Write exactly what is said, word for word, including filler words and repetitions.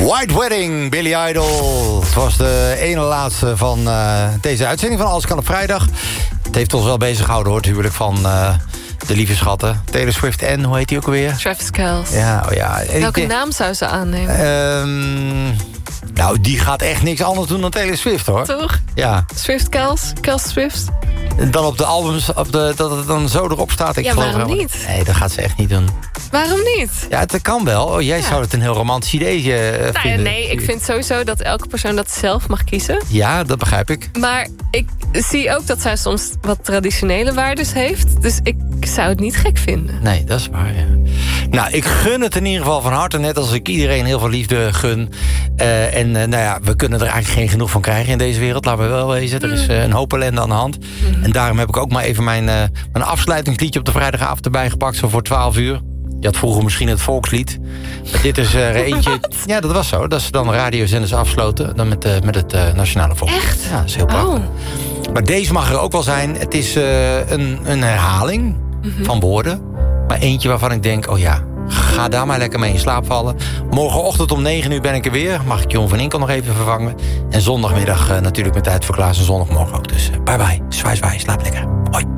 White Wedding, Billy Idol. Het was de ene laatste van uh, deze uitzending van Alles Kan op Vrijdag. Het heeft ons wel bezig gehouden, hoor, het huwelijk van uh, de lieve schatten. Taylor Swift en, hoe heet die ook alweer? Travis Kelce. Ja, oh ja. Welke ik, naam zou ze aannemen? Um, nou, die gaat echt niks anders doen dan Taylor Swift, hoor. Toch? Ja. Swift Kelce, Kelce Swift. Dan op de albums, op de, dat het dan zo erop staat. Ik ja, geloof waarom wel. niet? Nee, dat gaat ze echt niet doen. Waarom niet? Ja, het kan wel. Oh, jij ja. zou het een heel romantisch idee uh, nou, vinden. Nee, ik vind sowieso dat elke persoon dat zelf mag kiezen. Ja, dat begrijp ik. Maar ik zie ook dat zij soms wat traditionele waardes heeft. Dus ik zou het niet gek vinden. Nee, dat is waar, ja. Nou, ik gun het in ieder geval van harte. Net als ik iedereen heel veel liefde gun. Uh, en uh, nou ja, we kunnen er eigenlijk geen genoeg van krijgen in deze wereld. Laten we wel wezen. Er is uh, een hoop ellende aan de hand. Mm. En daarom heb ik ook maar even mijn, uh, mijn afsluitingsliedje op de vrijdagavond erbij gepakt. Zo voor twaalf uur. Je had vroeger misschien het volkslied. Maar dit is er uh, eentje... Ja, dat was zo. Dat ze dan de radiozenders afsloten. Dan met, uh, met het uh, nationale volkslied. Echt? Ja, dat is heel prachtig. Oh. Maar deze mag er ook wel zijn. Het is uh, een, een herhaling mm-hmm. van woorden. Maar eentje waarvan ik denk, oh ja, ga daar maar lekker mee in slaap vallen. Morgenochtend om negen uur ben ik er weer. Mag ik Jon van Inkel nog even vervangen. En zondagmiddag uh, natuurlijk met tijd voor Klaas en zondagmorgen ook. Dus uh, bye bye, zwaai zwaai, slaap lekker. Hoi.